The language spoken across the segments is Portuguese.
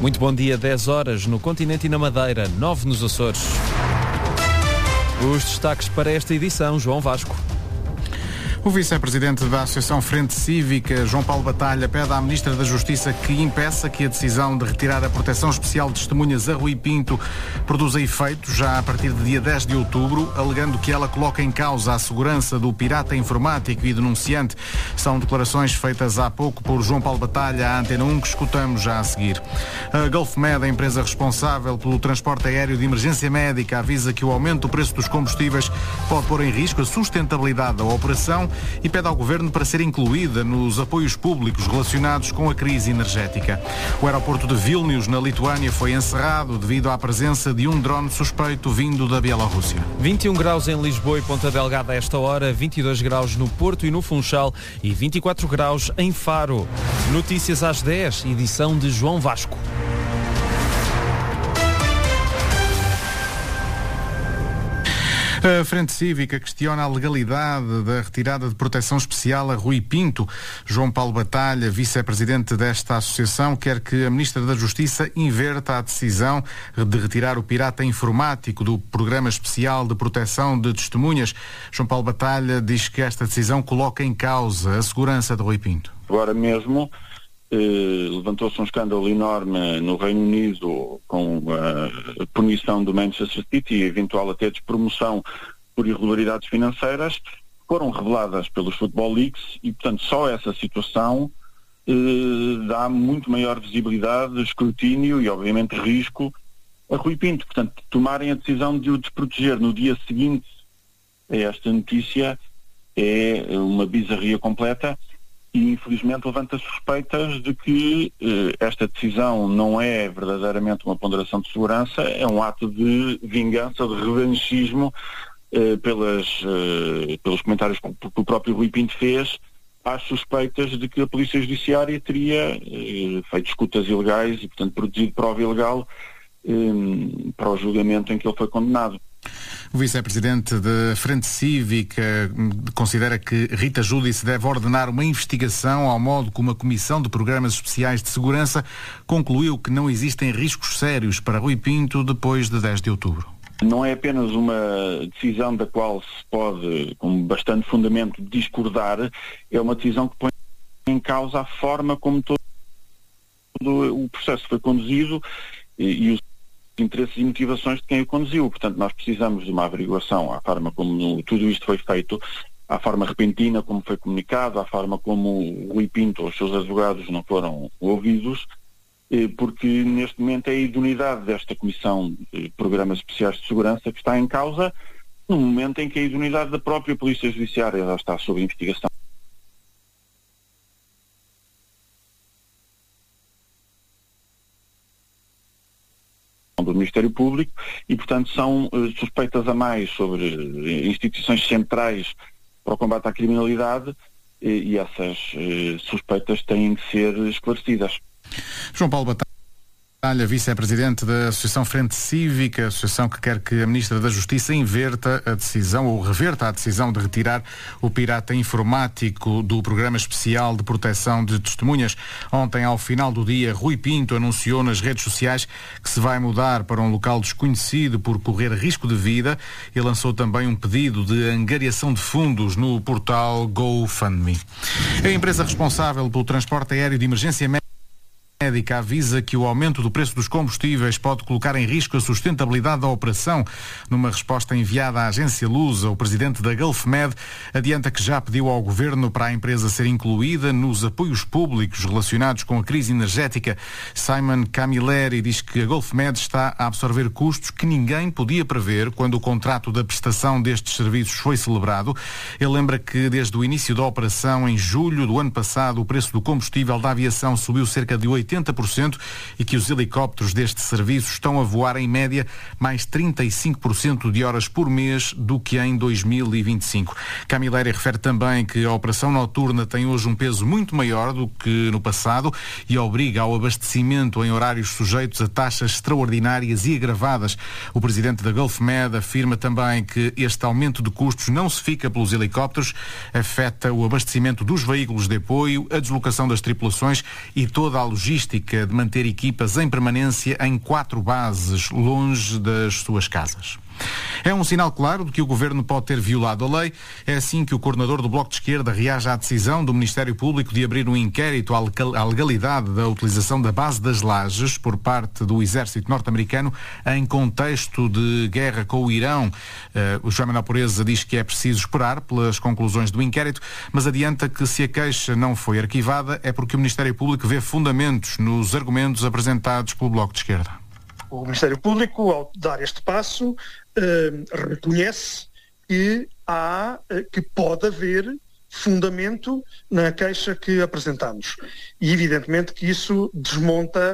Muito bom dia, 10 horas no continente e na Madeira, 9 nos Açores. Os destaques para esta edição, João Vasco. O vice-presidente da Associação Frente Cívica, João Paulo Batalha, pede à Ministra da Justiça que impeça que a decisão de retirar a proteção especial de testemunhas a Rui Pinto produza efeito já a partir de dia 10 de outubro, alegando que ela coloca em causa a segurança do pirata informático e denunciante. São declarações feitas há pouco por João Paulo Batalha à Antena 1, que escutamos já a seguir. A GulfMed, a empresa responsável pelo transporte aéreo de emergência médica, avisa que o aumento do preço dos combustíveis pode pôr em risco a sustentabilidade da operação e pede ao Governo para ser incluída nos apoios públicos relacionados com a crise energética. O aeroporto de Vilnius, na Lituânia, foi encerrado devido à presença de um drone suspeito vindo da Bielorrússia. 21 graus em Lisboa e Ponta Delgada a esta hora, 22 graus no Porto e no Funchal e 24 graus em Faro. Notícias às 10, edição de João Vasco. A Frente Cívica questiona a legalidade da retirada de proteção especial a Rui Pinto. João Paulo Batalha, vice-presidente desta associação, quer que a Ministra da Justiça inverta a decisão de retirar o pirata informático do Programa Especial de Proteção de Testemunhas. João Paulo Batalha diz que esta decisão coloca em causa a segurança de Rui Pinto. Agora mesmo levantou-se um escândalo enorme no Reino Unido com a punição do Manchester City e eventual até despromoção por irregularidades financeiras, foram reveladas pelos Football Leaks e, portanto, só essa situação dá muito maior visibilidade, escrutínio e, obviamente, risco a Rui Pinto. Portanto, tomarem a decisão de o desproteger no dia seguinte a esta notícia é uma bizarria completa. E, infelizmente, levanta suspeitas de que esta decisão não é verdadeiramente uma ponderação de segurança, é um ato de vingança, de revanchismo, pelos comentários que o próprio Rui Pinto fez, às suspeitas de que a Polícia Judiciária teria feito escutas ilegais e, portanto, produzido prova ilegal para o julgamento em que ele foi condenado. O vice-presidente da Frente Cívica considera que Rita Giudice deve ordenar uma investigação ao modo como a Comissão de Programas Especiais de Segurança concluiu que não existem riscos sérios para Rui Pinto depois de 10 de outubro. Não é apenas uma decisão da qual se pode, com bastante fundamento, discordar, é uma decisão que põe em causa a forma como todo o processo foi conduzido e os interesses e motivações de quem o conduziu. Portanto, nós precisamos de uma averiguação à forma como tudo isto foi feito, à forma repentina como foi comunicado, à forma como o Rui Pinto ou os seus advogados não foram ouvidos, porque neste momento é a idoneidade desta Comissão de Programas Especiais de Segurança que está em causa, no momento em que a idoneidade da própria Polícia Judiciária já está sob investigação. Do Ministério Público e, portanto, são suspeitas a mais sobre instituições centrais para o combate à criminalidade e essas suspeitas têm que ser esclarecidas. João Paulo Batalha, vice-presidente da Associação Frente Cívica, associação que quer que a Ministra da Justiça inverta a decisão ou reverta a decisão de retirar o pirata informático do Programa Especial de Proteção de Testemunhas. Ontem, ao final do dia, Rui Pinto anunciou nas redes sociais que se vai mudar para um local desconhecido por correr risco de vida e lançou também um pedido de angariação de fundos no portal GoFundMe. A empresa responsável pelo transporte aéreo de emergência médica avisa que o aumento do preço dos combustíveis pode colocar em risco a sustentabilidade da operação. Numa resposta enviada à agência Lusa, o presidente da GulfMed adianta que já pediu ao governo para a empresa ser incluída nos apoios públicos relacionados com a crise energética. Simon Camilleri diz que a GulfMed está a absorver custos que ninguém podia prever quando o contrato da prestação destes serviços foi celebrado. Ele lembra que desde o início da operação, em julho do ano passado, o preço do combustível da aviação subiu cerca de 80% e que os helicópteros deste serviço estão a voar em média mais 35% de horas por mês do que em 2025. Camilleri refere também que a operação noturna tem hoje um peso muito maior do que no passado e obriga ao abastecimento em horários sujeitos a taxas extraordinárias e agravadas. O presidente da GulfMed afirma também que este aumento de custos não se fica pelos helicópteros, afeta o abastecimento dos veículos de apoio, a deslocação das tripulações e toda a logística logística de manter equipas em permanência em 4 bases, longe das suas casas. É um sinal claro de que o Governo pode ter violado a lei. É assim que o coordenador do Bloco de Esquerda reage à decisão do Ministério Público de abrir um inquérito à legalidade da utilização da base das Lajes por parte do exército norte-americano em contexto de guerra com o Irão. O João Manuel Pureza diz que é preciso esperar pelas conclusões do inquérito, mas adianta que se a queixa não foi arquivada é porque o Ministério Público vê fundamentos nos argumentos apresentados pelo Bloco de Esquerda. O Ministério Público, ao dar este passo, reconhece que pode haver fundamento na queixa que apresentamos. E evidentemente que isso desmonta,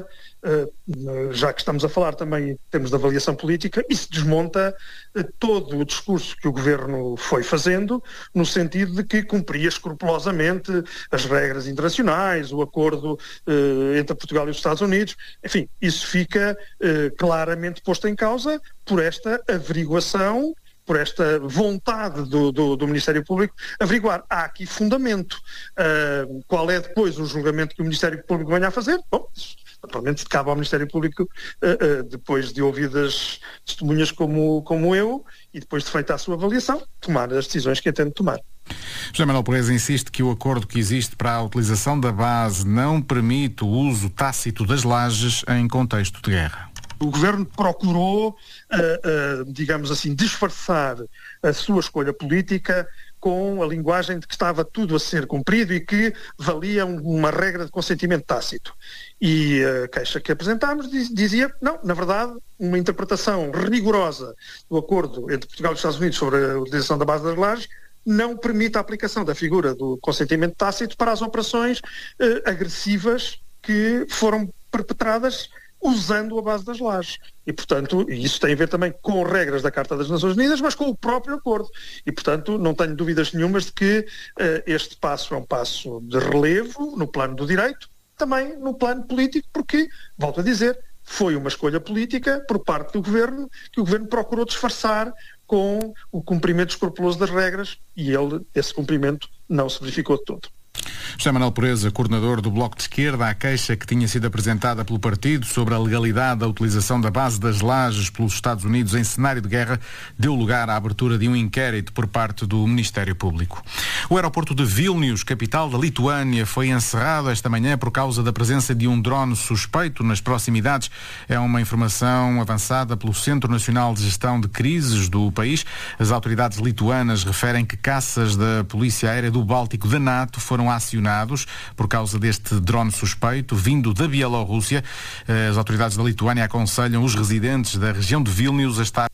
já que estamos a falar também em termos de avaliação política, isso desmonta todo o discurso que o Governo foi fazendo, no sentido de que cumpria escrupulosamente as regras internacionais, o acordo entre Portugal e os Estados Unidos. Enfim, isso fica claramente posto em causa por esta averiguação, por esta vontade do Ministério Público averiguar. Há aqui fundamento. Qual é depois o julgamento que o Ministério Público venha a fazer? Bom, naturalmente cabe ao Ministério Público, depois de ouvidas testemunhas como eu, e depois de feita a sua avaliação, tomar as decisões que entende tomar. José Manuel Pureza insiste que o acordo que existe para a utilização da base não permite o uso tácito das lajes em contexto de guerra. O Governo procurou, digamos assim, disfarçar a sua escolha política com a linguagem de que estava tudo a ser cumprido e que valia uma regra de consentimento tácito. E a queixa que apresentámos dizia, não, na verdade, uma interpretação rigorosa do acordo entre Portugal e os Estados Unidos sobre a utilização da base das Lajes não permite a aplicação da figura do consentimento tácito para as operações agressivas que foram perpetradas usando a base das Lajes. E, portanto, isso tem a ver também com regras da Carta das Nações Unidas, mas com o próprio acordo. E, portanto, não tenho dúvidas nenhumas de que este passo é um passo de relevo no plano do direito, também no plano político, porque, volto a dizer, foi uma escolha política por parte do Governo, que o Governo procurou disfarçar com o cumprimento escrupuloso das regras, e esse cumprimento não se verificou de todo. José Manuel Pureza, coordenador do Bloco de Esquerda, à queixa que tinha sido apresentada pelo partido sobre a legalidade da utilização da base das Lajes pelos Estados Unidos em cenário de guerra, deu lugar à abertura de um inquérito por parte do Ministério Público. O aeroporto de Vilnius, capital da Lituânia, foi encerrado esta manhã por causa da presença de um drone suspeito nas proximidades. É uma informação avançada pelo Centro Nacional de Gestão de Crises do país. As autoridades lituanas referem que caças da Polícia Aérea do Báltico da NATO foram acionados por causa deste drone suspeito vindo da Bielorrússia. As autoridades da Lituânia aconselham os residentes da região de Vilnius a estar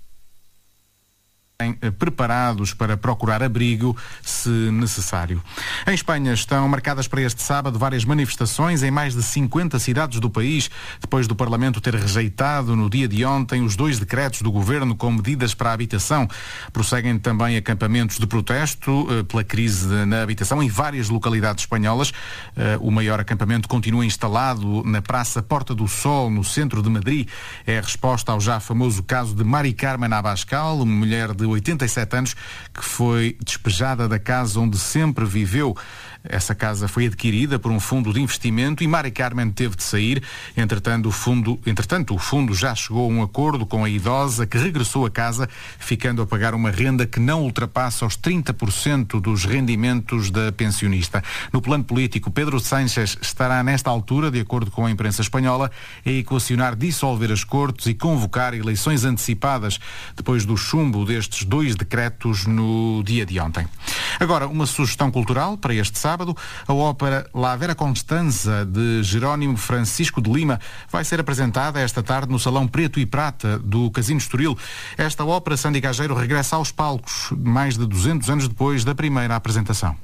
preparados para procurar abrigo se necessário. Em Espanha estão marcadas para este sábado várias manifestações em mais de 50 cidades do país, depois do Parlamento ter rejeitado no dia de ontem os 2 decretos do Governo com medidas para a habitação. Prosseguem também acampamentos de protesto pela crise na habitação em várias localidades espanholas. O maior acampamento continua instalado na Praça Porta do Sol, no centro de Madrid. É a resposta ao já famoso caso de Mari Carmen Abascal, uma mulher de 87 anos, que foi despejada da casa onde sempre viveu. Essa casa foi adquirida por um fundo de investimento e Mari Carmen teve de sair. Entretanto, o fundo já chegou a um acordo com a idosa, que regressou a casa, ficando a pagar uma renda que não ultrapassa os 30% dos rendimentos da pensionista. No plano político, Pedro Sánchez estará nesta altura, de acordo com a imprensa espanhola, a equacionar dissolver as Cortes e convocar eleições antecipadas, depois do chumbo destes 2 decretos no dia de ontem. Agora, uma sugestão cultural para este sábado. A ópera La Vera Constanza, de Jerónimo Francisco de Lima, vai ser apresentada esta tarde no Salão Preto e Prata do Casino Estoril. Esta ópera, Sandy Gageiro, regressa aos palcos mais de 200 anos depois da primeira apresentação.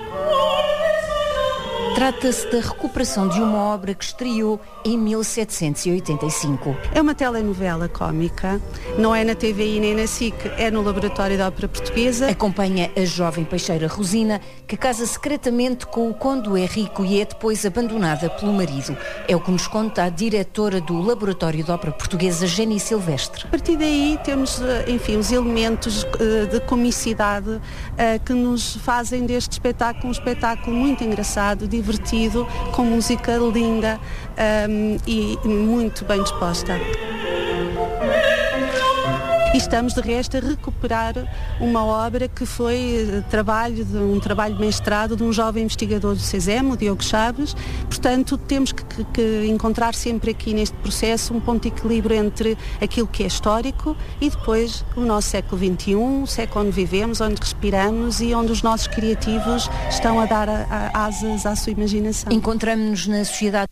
Trata-se da recuperação de uma obra que estreou em 1785. É uma telenovela cómica, não é na TVI nem na SIC, é no Laboratório da Ópera Portuguesa. Acompanha a jovem peixeira Rosina, que casa secretamente com o conde Henrico e é depois abandonada pelo marido. É o que nos conta a diretora do Laboratório da Ópera Portuguesa, Jenny Silvestre. A partir daí temos, enfim, os elementos de comicidade que nos fazem deste espetáculo um espetáculo muito engraçado, divertido divertido, com música linda e muito bem disposta. E estamos, de resto, a recuperar uma obra que foi um trabalho de mestrado de um jovem investigador do CESEM, o Diogo Chaves. Portanto, temos que encontrar sempre aqui neste processo um ponto de equilíbrio entre aquilo que é histórico e depois o nosso século XXI, o século onde vivemos, onde respiramos e onde os nossos criativos estão a dar asas à sua imaginação. Encontramos-nos na Sociedade